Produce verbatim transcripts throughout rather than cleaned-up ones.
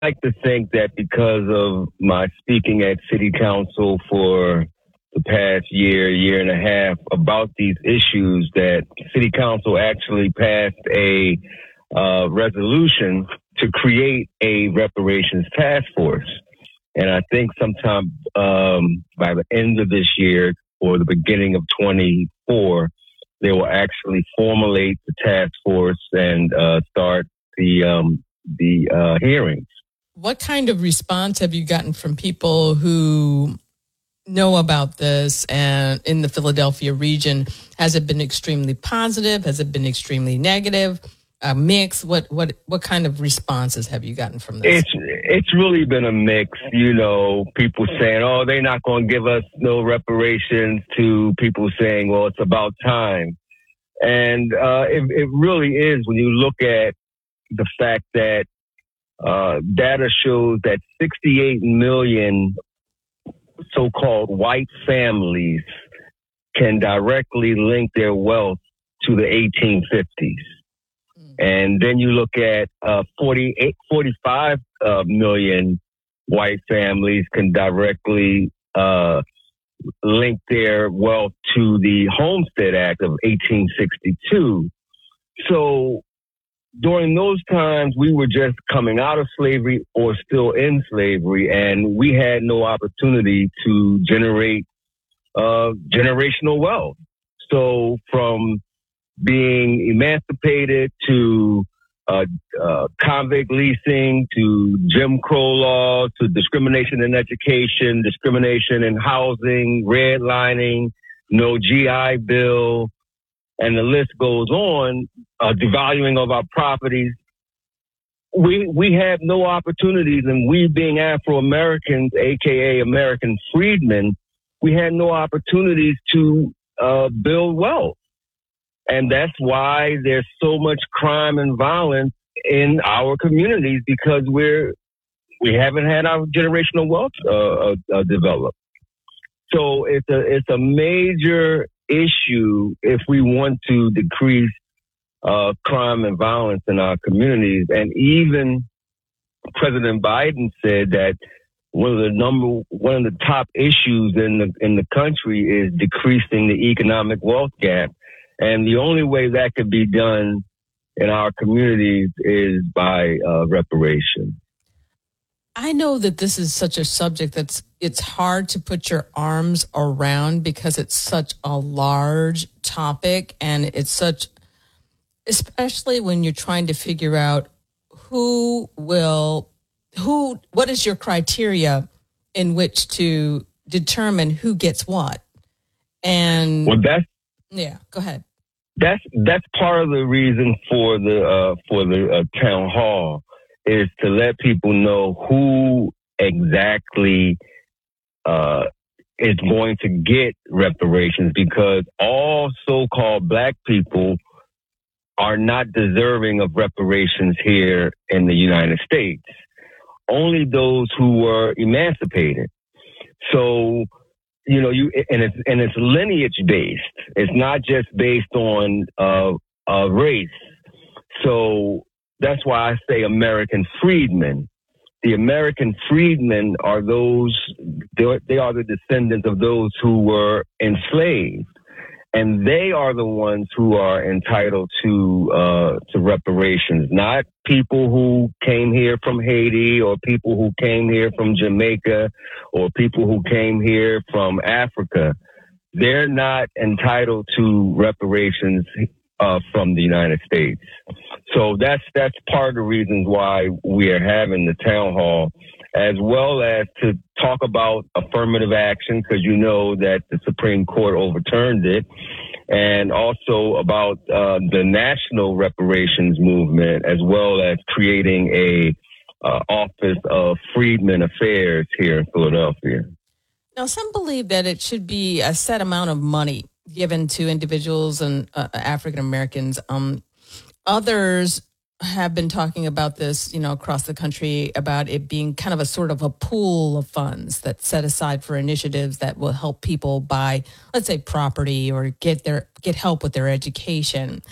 like to think that because of my speaking at City Council for the past year, year and a half about these issues, that City Council actually passed a uh, resolution to create a reparations task force. And I think sometime um, by the end of this year or the beginning of twenty-four, they will actually formulate the task force and uh, start the um, the uh, hearings. What kind of response have you gotten from people who know about this and in the Philadelphia region? Has it been extremely positive? Has it been extremely negative? A mix? What what what kind of responses have you gotten from this? It's it's really been a mix. You know, people saying, "Oh, they're not going to give us no reparations," to people saying, "Well, it's about time." And uh, it, it really is when you look at the fact that uh, data shows that sixty-eight million so-called white families can directly link their wealth to the eighteen fifties. And then you look at uh, forty-eight, forty-five uh, million white families can directly uh, link their wealth to the Homestead Act of eighteen sixty-two. So during those times, we were just coming out of slavery or still in slavery, and we had no opportunity to generate uh, generational wealth. So from being emancipated to uh, uh, convict leasing to Jim Crow law to discrimination in education, discrimination in housing, redlining, no G I Bill, and the list goes on, uh, devaluing of our properties. We we have no opportunities, and we being Afro-Americans, a k a. American freedmen, we had no opportunities to uh, build wealth. And that's why there's so much crime and violence in our communities, because we're we haven't had our generational wealth uh, uh, developed. So it's a it's a major issue if we want to decrease uh, crime and violence in our communities. And even President Biden said that one of the number one of the top issues in the in the country is decreasing the economic wealth gap. And the only way that could be done in our communities is by uh, reparation. I know that this is such a subject that's it's hard to put your arms around because it's such a large topic, and it's such, especially when you're trying to figure out who will, who, what is your criteria in which to determine who gets what. And well, that's yeah, go ahead. That's that's part of the reason for the uh, for the uh, town hall, is to let people know who exactly uh, is going to get reparations, because all so-called black people are not deserving of reparations here in the United States. Only those who were emancipated. So, you know, you and it's and it's lineage based. It's not just based on uh, uh, race. So that's why I say American freedmen. The American freedmen are those. They are the descendants of those who were enslaved, and they are the ones who are entitled to uh, to reparations. Not people who came here from Haiti, or people who came here from Jamaica, or people who came here from Africa. They're not entitled to reparations uh, from the United States. So that's that's part of the reasons why we are having the town hall, as well as to talk about affirmative action, because you know that the Supreme Court overturned it, and also about uh, the national reparations movement, as well as creating a uh, Office of Freedmen Affairs here in Philadelphia. Now, some believe that it should be a set amount of money given to individuals and uh, African Americans. Um, others have been talking about this, you know, across the country, about it being kind of a sort of a pool of funds that's set aside for initiatives that will help people buy, let's say, property or get their get help with their education.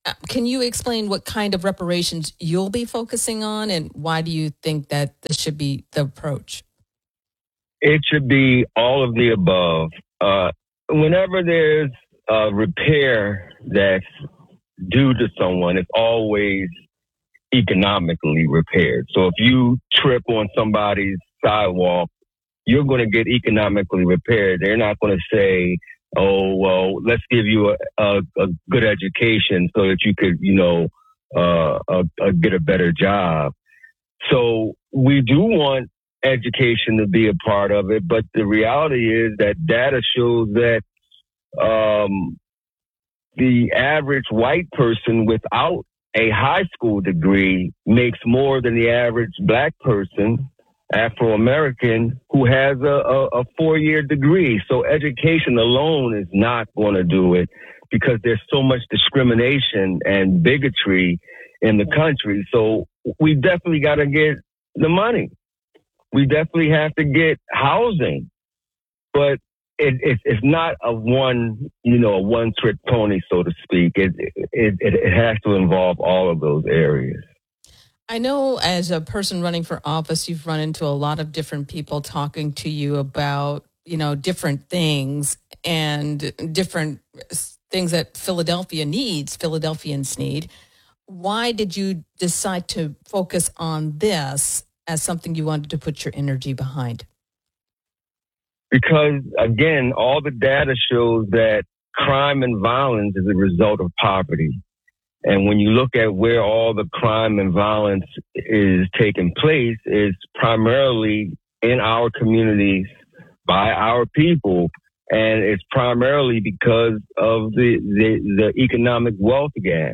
Can you explain what kind of reparations you'll be focusing on, and why do you think that this should be the approach? It should be all of the above. Uh, whenever there's a repair that's due to someone, it's always economically repaired. So if you trip on somebody's sidewalk, you're going to get economically repaired. They're not going to say, oh, well, let's give you a, a, a good education so that you could, you know, uh, uh, uh, get a better job. So we do want education to be a part of it, but the reality is that data shows that um, the average white person without a high school degree makes more than the average black person, Afro-American, who has a, a, a four-year degree. So education alone is not going to do it, because there's so much discrimination and bigotry in the country. So we definitely got to get the money. We definitely have to get housing, but it, it, it's not a one, you know, a one-trick pony, so to speak. It, it, it, it has to involve all of those areas. I know as a person running for office, you've run into a lot of different people talking to you about, you know, different things and different things that Philadelphia needs, Philadelphians need. Why did you decide to focus on this as something you wanted to put your energy behind? Because, again, all the data shows that crime and violence is a result of poverty. And when you look at where all the crime and violence is taking place, it's primarily in our communities by our people. And it's primarily because of the, the, the economic wealth gap.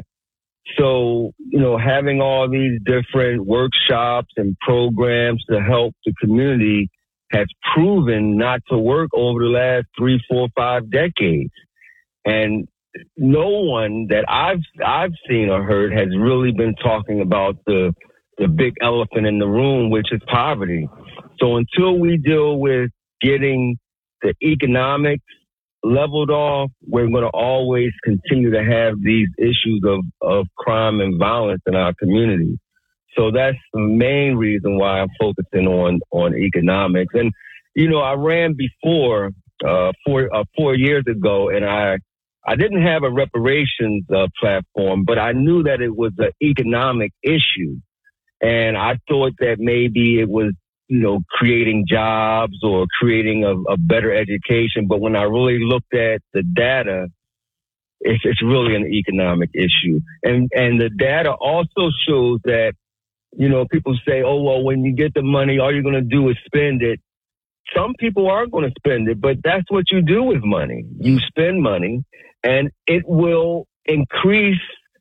So, you know, having all these different workshops and programs to help the community has proven not to work over the last three, four, five decades. And no one that I've I've seen or heard has really been talking about the the big elephant in the room, which is poverty. So until we deal with getting the economics leveled off, we're going to always continue to have these issues of, of crime and violence in our community. So that's the main reason why I'm focusing on, on economics. And, you know, I ran before, uh, four, uh, four years ago, and I, I didn't have a reparations uh, platform, but I knew that it was an economic issue. And I thought that maybe it was, you know, creating jobs or creating a, a better education. But when I really looked at the data, it's, it's really an economic issue. And, and the data also shows that, you know, people say, oh, well, when you get the money, all you're going to do is spend it. Some people are going to spend it, but that's what you do with money. You spend money, and it will increase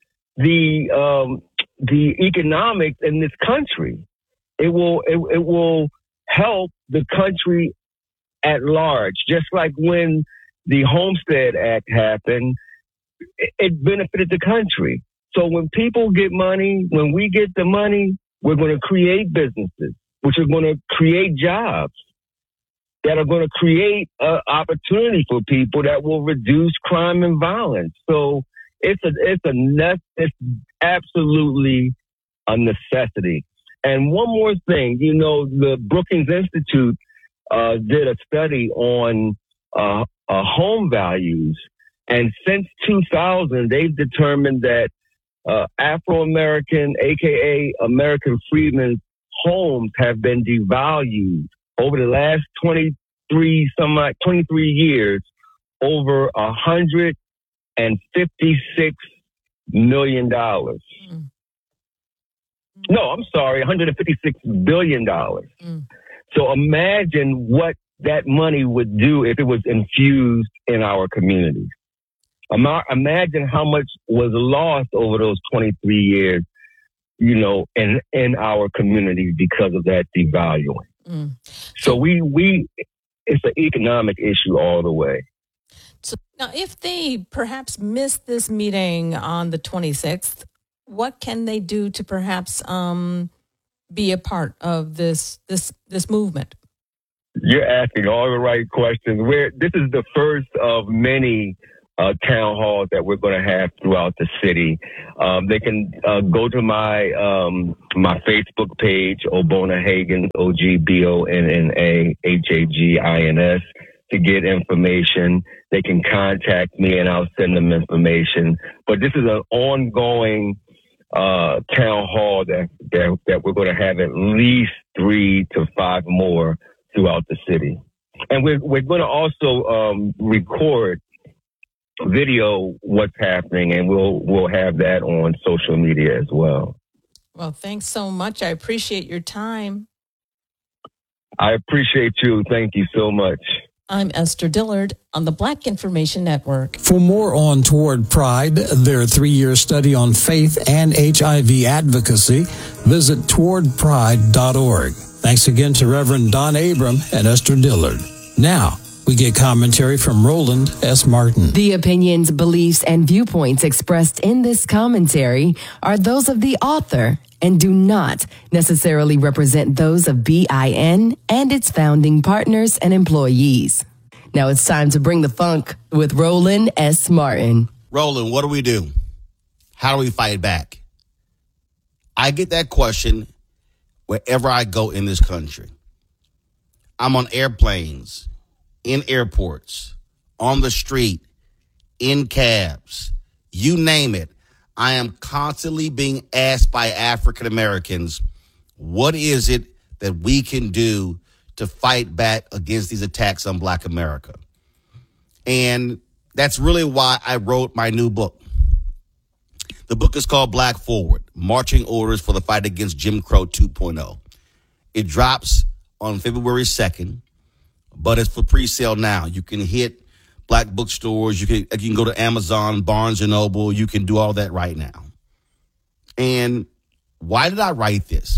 the um, the economics in this country. It will it, it will help the country at large. Just like when the Homestead Act happened, it, it benefited the country. So when people get money, when we get the money, we're going to create businesses, which are going to create jobs that are going to create uh, opportunity for people that will reduce crime and violence. So it's a it's a ne- it's absolutely a necessity. And one more thing, you know, the Brookings Institute uh, did a study on uh, uh, home values, and since two thousand, they've determined that uh, Afro-American, aka American freedmen's homes, have been devalued over the last twenty-three some like twenty-three years, over a hundred and fifty-six million dollars. Mm. No, I'm sorry, one hundred fifty-six billion dollars. Mm. So imagine what that money would do if it was infused in our communities. Imagine how much was lost over those twenty-three years, you know, in, in our communities because of that devaluing. Mm. So we, we, it's an economic issue all the way. So now, if they perhaps miss this meeting on the twenty-sixth, what can they do to perhaps um, be a part of this this this movement? You're asking all the right questions. We're, this is the first of many uh, town halls that we're going to have throughout the city. Um, they can uh, go to my um, my Facebook page, Obona Hagins, O G B O N N A H A G I N S, to get information. They can contact me and I'll send them information. But this is an ongoing uh, town hall that, that, that we're going to have at least three to five more throughout the city. And we're, we're going to also um, record video what's happening, and we'll we'll have that on social media as well. Well, thanks so much. I appreciate your time. I appreciate you. Thank you so much. I'm Esther Dillard on the Black Information Network. For more on Toward Pride, their three-year study on faith and H I V advocacy, visit toward pride dot org. Thanks again to Reverend Don Abram and Esther Dillard. Now, we get commentary from Roland S. Martin. The opinions, beliefs, and viewpoints expressed in this commentary are those of the author and do not necessarily represent those of B I N and its founding partners and employees. Now it's time to bring the funk with Roland S. Martin. Roland, what do we do? How do we fight back? I get that question wherever I go in this country. I'm on airplanes, in airports, on the street, in cabs, you name it. I am constantly being asked by African Americans, what is it that we can do to fight back against these attacks on Black America? And that's really why I wrote my new book. The book is called Black Forward, Marching Orders for the Fight Against Jim Crow two point oh. It drops on February second, but it's for pre-sale now. You can hit Black bookstores. You can, you can go to Amazon, Barnes and Noble. You can do all that right now. And why did I write this?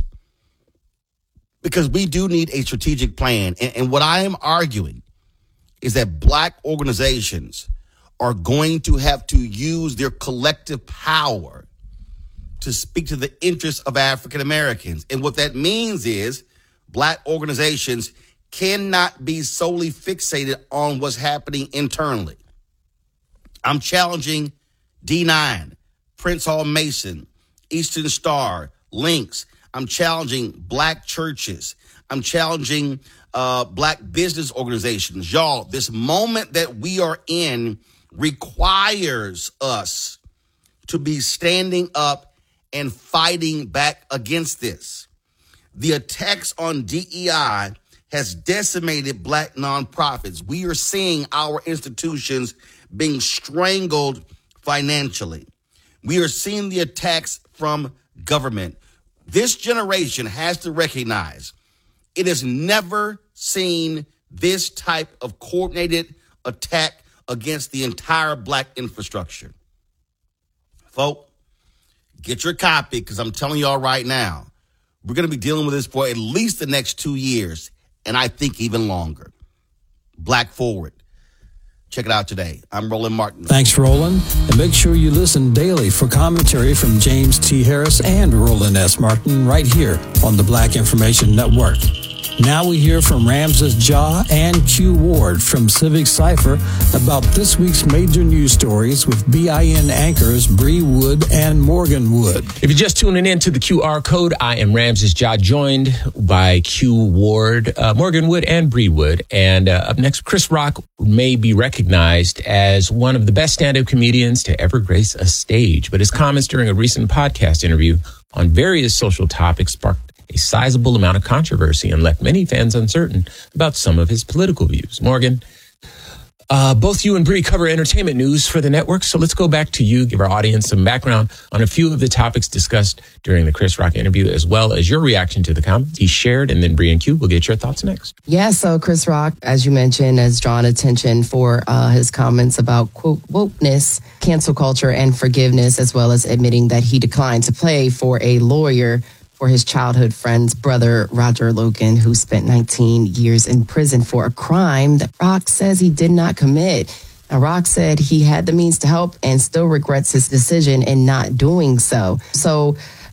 Because we do need a strategic plan. And, and what I am arguing is that Black organizations are going to have to use their collective power to speak to the interests of African Americans. And what that means is Black organizations cannot be solely fixated on what's happening internally. I'm challenging D nine, Prince Hall Mason, Eastern Star, Links. I'm challenging Black churches. I'm challenging uh, Black business organizations. Y'all, this moment that we are in requires us to be standing up and fighting back against this. The attacks on D E I has decimated Black nonprofits. We are seeing our institutions being strangled financially. We are seeing the attacks from government. This generation has to recognize it has never seen this type of coordinated attack against the entire Black infrastructure. Folk, get your copy, because I'm telling y'all right now, we're going to be dealing with this for at least the next two years. And I think even longer. Black Forward. Check it out today. I'm Roland Martin. Thanks, Roland. And make sure you listen daily for commentary from James T. Harris and Roland S. Martin right here on the Black Information Network. Now we hear from Ramses Ja and Q Ward from Civic Cypher about this week's major news stories with B I N anchors Bree Wood and Morgan Wood. If you're just tuning in to the Q R code, I am Ramses Ja, joined by Q Ward, uh, Morgan Wood, and Bree Wood. And uh, up next, Chris Rock may be recognized as one of the best stand-up comedians to ever grace a stage, but his comments during a recent podcast interview on various social topics sparked a sizable amount of controversy and left many fans uncertain about some of his political views. Morgan, uh, both you and Bree cover entertainment news for the network, so let's go back to you, give our audience some background on a few of the topics discussed during the Chris Rock interview, as well as your reaction to the comments he shared, and then Bree and Q will get your thoughts next. Yeah, so Chris Rock, as you mentioned, has drawn attention for uh, his comments about, quote, wokeness, cancel culture, and forgiveness, as well as admitting that he declined to play for a lawyer for his childhood friend's brother, Roger Logan, who spent nineteen years in prison for a crime that Rock says he did not commit. Now, Rock said he had the means to help and still regrets his decision in not doing so. So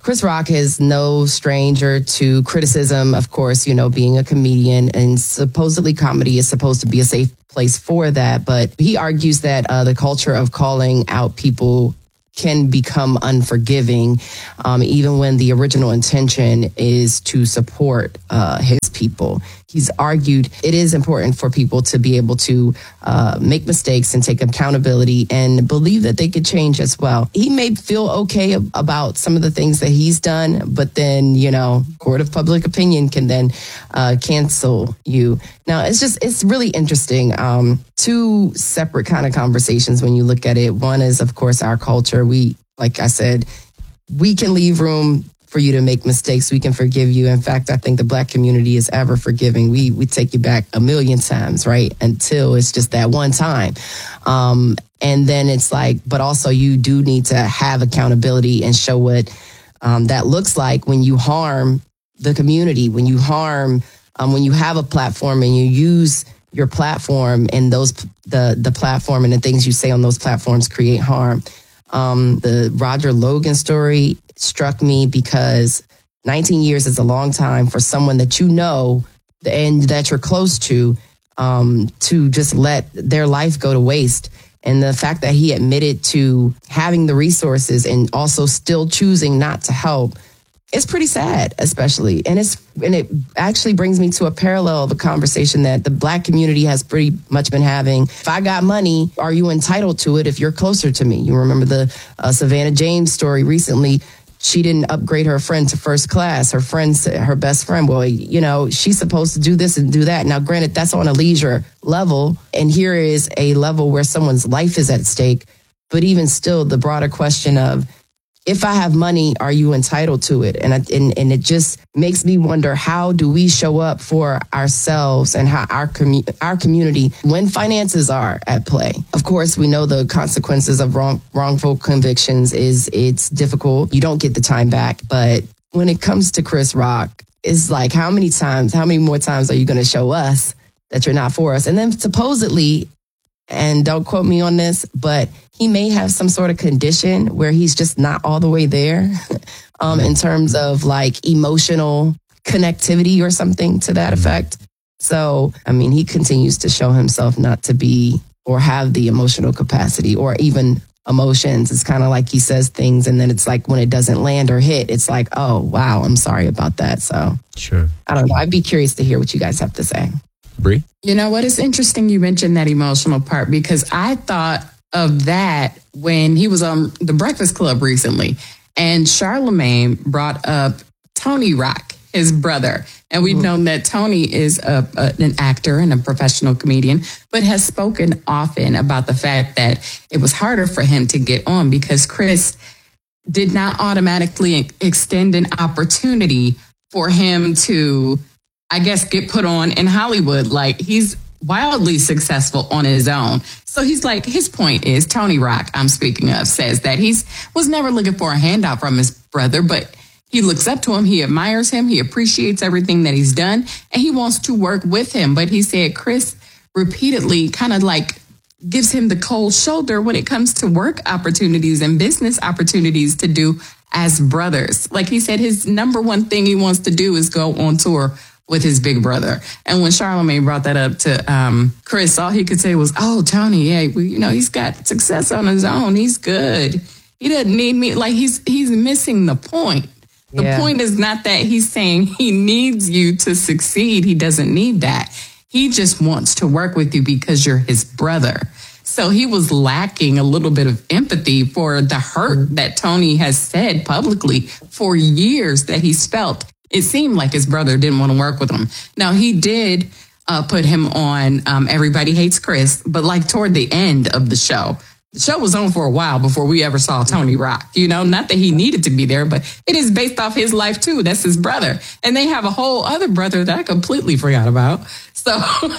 Chris Rock is no stranger to criticism, of course, you know, being a comedian, and supposedly comedy is supposed to be a safe place for that. But he argues that uh, the culture of calling out people can become unforgiving, um, even when the original intention is to support uh, his people. He's argued it is important for people to be able to uh, make mistakes and take accountability and believe that they could change as well. He may feel okay about some of the things that he's done, but then, you know, court of public opinion can then uh, cancel you. Now, it's just, it's really interesting. Um, two separate kind of conversations when you look at it. One is, of course, our culture. We, like I said, we can leave room for you to make mistakes. We can forgive you. In fact, I think the Black community is ever forgiving. We we take you back a million times, right? Until it's just that one time. Um, and then it's like, but also you do need to have accountability and show what um, that looks like when you harm the community, when you harm, um, when you have a platform and you use your platform and those, the, the platform and the things you say on those platforms create harm. Um, the Roger Logan story struck me because nineteen years is a long time for someone that you know and that you're close to, um, to just let their life go to waste. And the fact that he admitted to having the resources and also still choosing not to help, it's pretty sad, especially. And it's and it actually brings me to a parallel of a conversation that the Black community has pretty much been having. If I got money, are you entitled to it if you're closer to me? You remember the uh, Savannah James story recently. She didn't upgrade her friend to first class. Her friend, her best friend, well, you know, she's supposed to do this and do that. Now, granted, that's on a leisure level. And here is a level where someone's life is at stake. But even still, the broader question of, if I have money, are you entitled to it? And, I, and and it just makes me wonder, how do we show up for ourselves and how our commu- our community when finances are at play? Of course, we know the consequences of wrong, wrongful convictions is it's difficult. You don't get the time back. But when it comes to Chris Rock, it's like, how many times, how many more times are you going to show us that you're not for us? And then supposedly, and don't quote me on this, but he may have some sort of condition where he's just not all the way there um, in terms of like emotional connectivity or something to that effect. So, I mean, he continues to show himself not to be or have the emotional capacity or even emotions. It's kind of like he says things and then it's like when it doesn't land or hit, it's like, oh, wow, I'm sorry about that. So, sure. I don't know. I'd be curious to hear what you guys have to say. Bree? You know what? It's interesting you mentioned that emotional part because I thought of that when he was on The Breakfast Club recently. And Charlamagne brought up Tony Rock, his brother. And we've mm-hmm. known that Tony is a, a, an actor and a professional comedian, but has spoken often about the fact that it was harder for him to get on because Chris did not automatically extend an opportunity for him to, I guess, get put on in Hollywood. Like, he's wildly successful on his own. So he's like, his point is, Tony Rock, I'm speaking of, says that he's was never looking for a handout from his brother, but he looks up to him, he admires him, he appreciates everything that he's done, and he wants to work with him. But he said Chris repeatedly kind of like gives him the cold shoulder when it comes to work opportunities and business opportunities to do as brothers. Like he said, his number one thing he wants to do is go on tour with his big brother. And when Charlamagne brought that up to um, Chris, all he could say was, oh, Tony, yeah, well, you know, he's got success on his own. He's good. He doesn't need me. Like, he's he's missing the point. The yeah. point is not that he's saying he needs you to succeed. He doesn't need that. He just wants to work with you because you're his brother. So he was lacking a little bit of empathy for the hurt that Tony has said publicly for years that he's felt. It seemed like his brother didn't want to work with him. Now, he did uh, put him on um, Everybody Hates Chris, but like toward the end of the show. The show was on for a while before we ever saw Tony Rock. You know, not that he needed to be there, but it is based off his life, too. That's his brother. And they have a whole other brother that I completely forgot about. So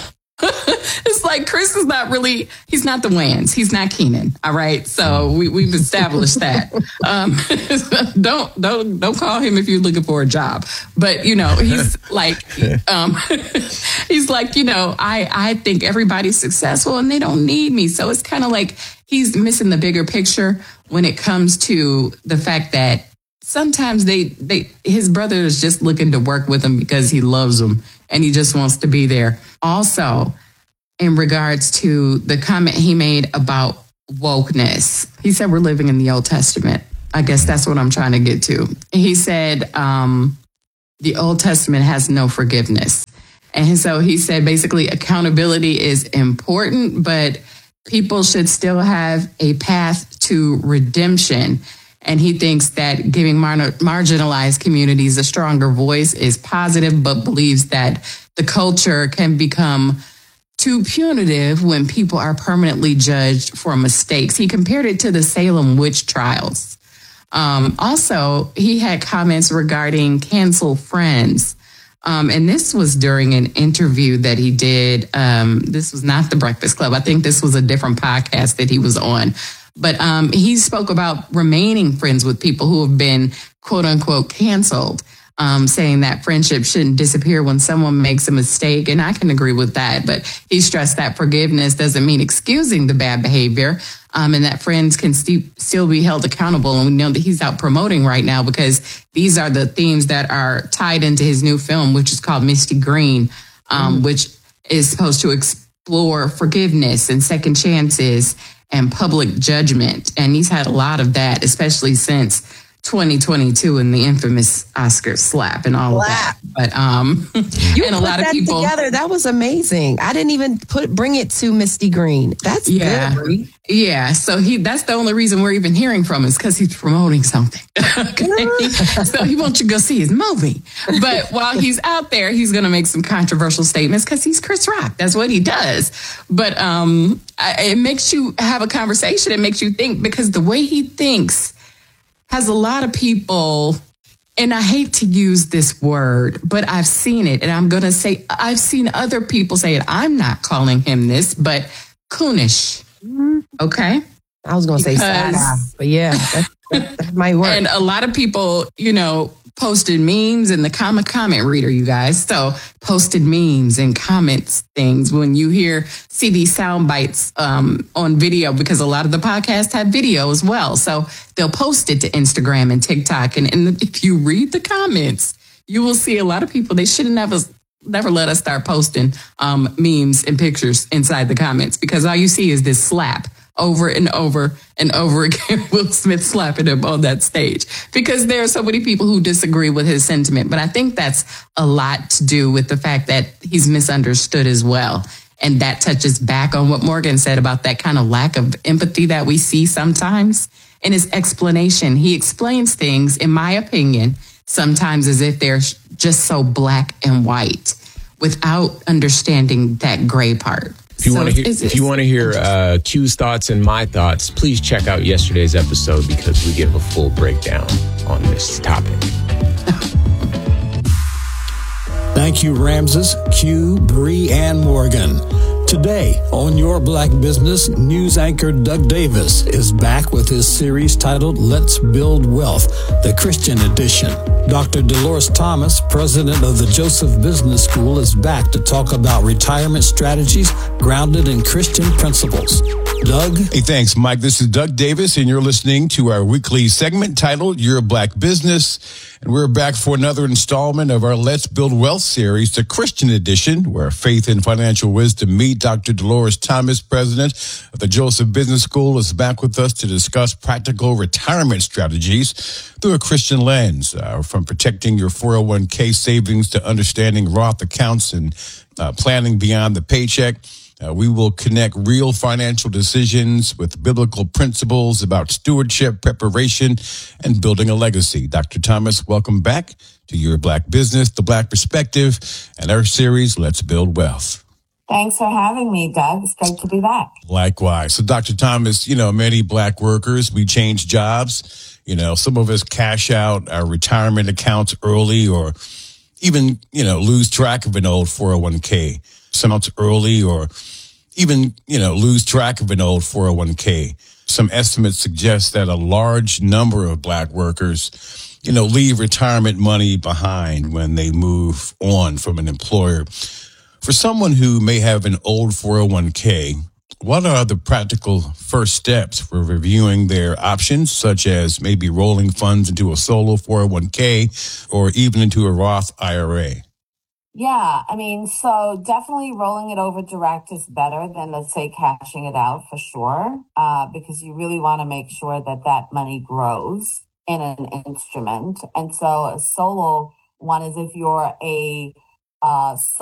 it's like Chris is not really, he's not the Wayans. He's not Keenan. All right. So we, we've established that. Um, don't, don't, don't call him if you're looking for a job. But, you know, he's like, um, he's like, you know, I, I think everybody's successful and they don't need me. So it's kind of like he's missing the bigger picture when it comes to the fact that sometimes they, they, his brother is just looking to work with him because he loves him and he just wants to be there. Also, in regards to the comment he made about wokeness, he said we're living in the Old Testament. I guess that's what I'm trying to get to. He said um, the Old Testament has no forgiveness. And so he said basically accountability is important, but people should still have a path to redemption. And he thinks that giving mar- marginalized communities a stronger voice is positive, but believes that the culture can become too punitive when people are permanently judged for mistakes. He compared it to the Salem witch trials. Um, also, he had comments regarding cancel friends. Um, and this was during an interview that he did. Um, this was not The Breakfast Club. I think this was a different podcast that he was on. But um, he spoke about remaining friends with people who have been, quote unquote, canceled, um, saying that friendship shouldn't disappear when someone makes a mistake. And I can agree with that. But he stressed that forgiveness doesn't mean excusing the bad behavior, um, and that friends can st- still be held accountable. And we know that he's out promoting right now because these are the themes that are tied into his new film, which is called Misty Green, um, mm. which is supposed to explore forgiveness and second chances and public judgment. And he's had a lot of that, especially since twenty twenty-two and the infamous Oscar slap and all slap. of that. But um, you and a put lot that of people together. That was amazing. I didn't even put bring it to Misty Green. That's yeah, good. Yeah. So he that's the only reason we're even hearing from him is because he's promoting something. Okay? So he wants you to go see his movie. But while he's out there, he's going to make some controversial statements because he's Chris Rock. That's what he does. But um, I, it makes you have a conversation. It makes you think because the way he thinks has a lot of people, and I hate to use this word, but I've seen it, and I'm going to say, I've seen other people say it. I'm not calling him this, but coonish. Okay? I was going to say sad, but yeah, that, that, that might work. And a lot of people, you know, posted memes in the comment comment reader, you guys. So posted memes and comments things when you hear see these sound bites um, on video, because a lot of the podcasts have video as well. So they'll post it to Instagram and TikTok. And, and if you read the comments, you will see a lot of people, they should have never, never let us start posting um, memes and pictures inside the comments, because all you see is this slap over and over and over again, Will Smith slapping him on that stage, because there are so many people who disagree with his sentiment. But I think that's a lot to do with the fact that he's misunderstood as well. And that touches back on what Morgan said about that kind of lack of empathy that we see sometimes in his explanation. He explains things, in my opinion, sometimes as if they're just so black and white without understanding that gray part. If you so want to hear, if you want to hear uh, Q's thoughts and my thoughts, please check out yesterday's episode, because we give a full breakdown on this topic. Thank you, Ramses, Q, Bree, and Morgan. Today, on Your Black Business, news anchor Doug Davis is back with his series titled Let's Build Wealth, the Christian edition. Doctor Dolores Thomas, president of the Joseph Business School, is back to talk about retirement strategies grounded in Christian principles. Doug? Hey, thanks, Mike. This is Doug Davis, and you're listening to our weekly segment titled Your Black Business. And we're back for another installment of our Let's Build Wealth series, the Christian edition, where faith and financial wisdom meet. Doctor Dolores Thomas, president of the Joseph Business School, is back with us to discuss practical retirement strategies through a Christian lens, uh, from protecting your four oh one k savings to understanding Roth accounts and uh, planning beyond the paycheck. Uh, we will connect real financial decisions with biblical principles about stewardship, preparation, and building a legacy. Doctor Thomas, welcome back to Your Black Business, The Black Perspective, and our series, Let's Build Wealth. Thanks for having me, Doug. It's great to be back. Likewise. So, Doctor Thomas, you know, many black workers, we change jobs. You know, some of us cash out our retirement accounts early, or even, you know, lose track of an old four oh one k. Some out early, or even, you know, lose track of an old four oh one k. Some estimates suggest that a large number of black workers, you know, leave retirement money behind when they move on from an employer. For someone who may have an old four oh one k, What are the practical first steps for reviewing their options, such as maybe rolling funds into a solo four oh one k or even into a Roth I R A? Yeah, I mean, so definitely rolling it over direct is better than, let's say, cashing it out for sure, uh, because you really want to make sure that that money grows in an instrument. And so a solo one is if you're a uh,